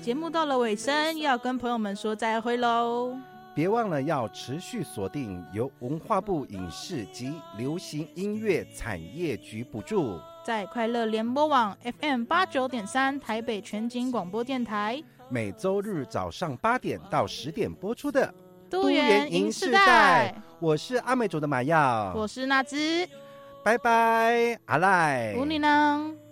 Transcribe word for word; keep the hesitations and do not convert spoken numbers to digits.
节目到了尾声，要跟朋友们说再会喽。 别忘了要持续锁定由文化部影视及流行音乐产业局补助， 在快乐联播网 F M 八九点三台北全景广播电台， 每周日早上八点到十点播出的都元银世代。 我是阿美族的马耀， 我是娜兹， 拜拜，阿赖， 吴你呢。